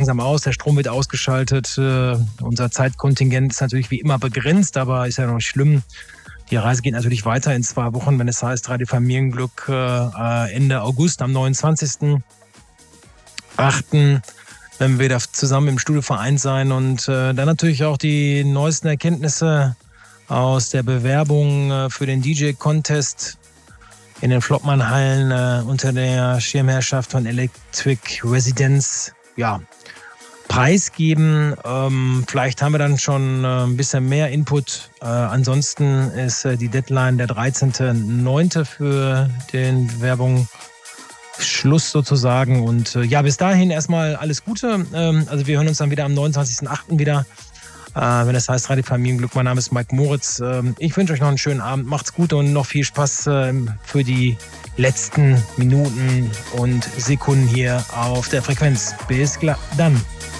langsam aus, der Strom wird ausgeschaltet. Unser Zeitkontingent ist natürlich wie immer begrenzt, aber ist ja noch nicht schlimm. Die Reise geht natürlich weiter in 2 Wochen, wenn es heißt Radio Familienglück Ende August am 29.08. Wenn wir wieder zusammen im Studio vereint sein und dann natürlich auch die neuesten Erkenntnisse aus der Bewerbung für den DJ-Contest in den Flottmann-Hallen unter der Schirmherrschaft von Electric Residence preisgeben. Vielleicht haben wir dann schon ein bisschen mehr Input. Ansonsten ist die Deadline der 13.09. für den Werbung Schluss sozusagen. Und bis dahin erstmal alles Gute. Also wir hören uns dann wieder am 29.08. wieder, wenn es heißt Radio Familienglück. Mein Name ist Mike Moritz. Ich wünsche euch noch einen schönen Abend. Macht's gut und noch viel Spaß für die letzten Minuten und Sekunden hier auf der Frequenz. Bis dann.